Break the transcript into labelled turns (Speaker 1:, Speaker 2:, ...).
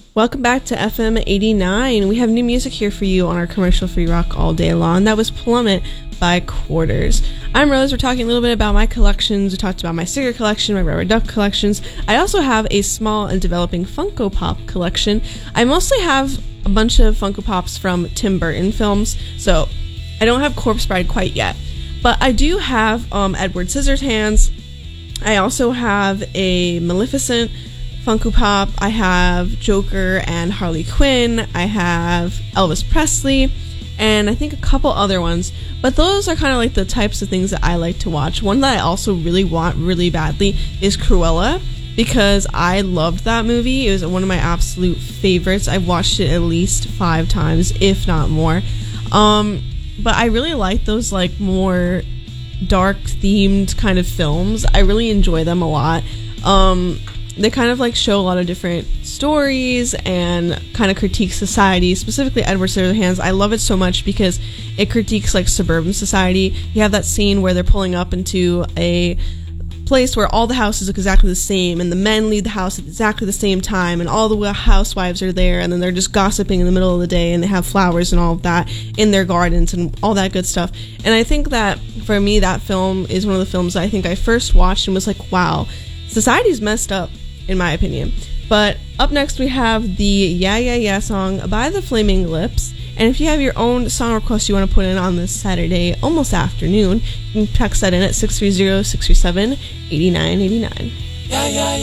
Speaker 1: Welcome back to FM 89. We have new music here for you on our commercial-free rock all day long. That was Plummet by Quarters. I'm Rose. We're talking a little bit about my collections. We talked about my cigarette collection, my Rubber Duck collections. I also have a small and developing Funko Pop collection. I mostly have a bunch of Funko Pops from Tim Burton films, so I don't have Corpse Bride quite yet. But I do have Edward Scissorhands. I also have a Maleficent Funko Pop. I have Joker and Harley Quinn. I have Elvis Presley, and I think a couple other ones. But those are kind of like the types of things that I like to watch. One that I also really want really badly is Cruella, because I loved that movie. It was one of my absolute favorites. I've watched it at least 5 times, if not more. But I really like those like more dark themed kind of films. I really enjoy them a lot. They kind of like show a lot of different stories and kind of critique society, specifically Edward Scissorhands. I love it so much because it critiques like suburban society. You have that scene where they're pulling up into a place where all the houses look exactly the same, and the men leave the house at exactly the same time, and all the housewives are there, and then they're just gossiping in the middle of the day, and they have flowers and all of that in their gardens and all that good stuff. And I think that for me, that film is one of the films that I think I first watched and was like, wow, society's messed up, in my opinion. But up next we have the Yeah Yeah Yeah song by the Flaming Lips. And if you have your own song request you want to put in on this Saturday, almost afternoon, you can text that in at 630-637-8989. Yeah, yeah, yeah.